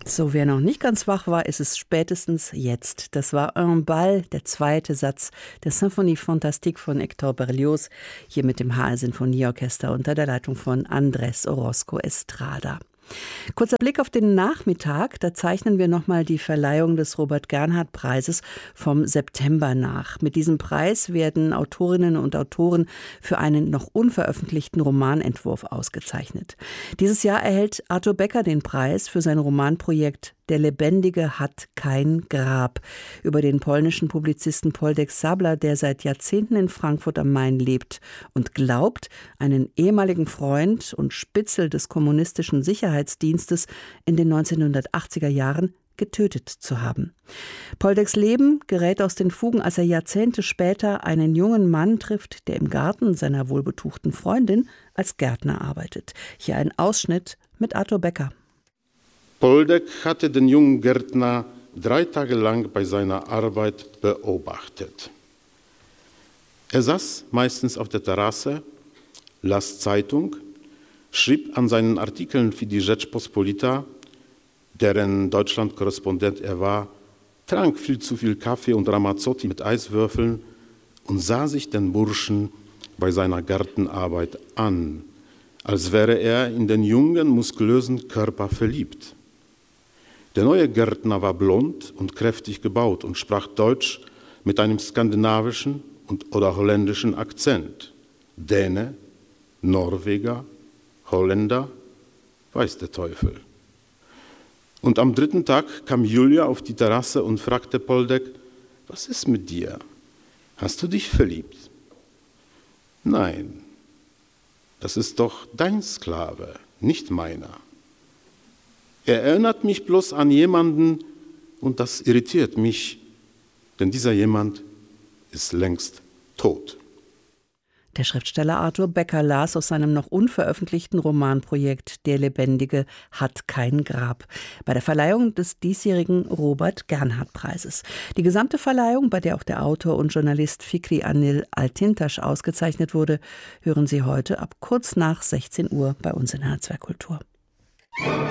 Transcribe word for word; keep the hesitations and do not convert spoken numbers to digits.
So, wer noch nicht ganz wach war, ist es spätestens jetzt. Das war Un Bal, der zweite Satz der Symphonie Fantastique von Hector Berlioz, hier mit dem H R-Sinfonieorchester unter der Leitung von Andrés Orozco Estrada. Kurzer Blick auf den Nachmittag, da zeichnen wir nochmal die Verleihung des Robert-Gernhardt-Preises vom September nach. Mit diesem Preis werden Autorinnen und Autoren für einen noch unveröffentlichten Romanentwurf ausgezeichnet. Dieses Jahr erhält Arthur Becker den Preis für sein Romanprojekt Der Lebendige hat kein Grab, über den polnischen Publizisten Poldek Sabla, der seit Jahrzehnten in Frankfurt am Main lebt und glaubt, einen ehemaligen Freund und Spitzel des kommunistischen Sicherheitsdienstes in den neunzehnhundertachtziger Jahren getötet zu haben. Poldeks Leben gerät aus den Fugen, als er Jahrzehnte später einen jungen Mann trifft, der im Garten seiner wohlbetuchten Freundin als Gärtner arbeitet. Hier ein Ausschnitt mit Arthur Becker. Poldek hatte den jungen Gärtner drei Tage lang bei seiner Arbeit beobachtet. Er saß meistens auf der Terrasse, las Zeitung, schrieb an seinen Artikeln für die Rzeczpospolita, deren Deutschland-Korrespondent er war, trank viel zu viel Kaffee und Ramazzotti mit Eiswürfeln und sah sich den Burschen bei seiner Gartenarbeit an, als wäre er in den jungen, muskulösen Körper verliebt. Der neue Gärtner war blond und kräftig gebaut und sprach Deutsch mit einem skandinavischen und oder holländischen Akzent. Däne, Norweger, Holländer, weiß der Teufel. Und am dritten Tag kam Julia auf die Terrasse und fragte Poldek: Was ist mit dir? Hast du dich verliebt? Nein, das ist doch dein Sklave, nicht meiner. Er erinnert mich bloß an jemanden und das irritiert mich, denn dieser jemand ist längst tot. Der Schriftsteller Arthur Becker las aus seinem noch unveröffentlichten Romanprojekt Der Lebendige hat kein Grab bei der Verleihung des diesjährigen Robert-Gernhardt-Preises. Die gesamte Verleihung, bei der auch der Autor und Journalist Fikri Anil Altintasch ausgezeichnet wurde, hören Sie heute ab kurz nach sechzehn Uhr bei uns in H R zwei Kultur.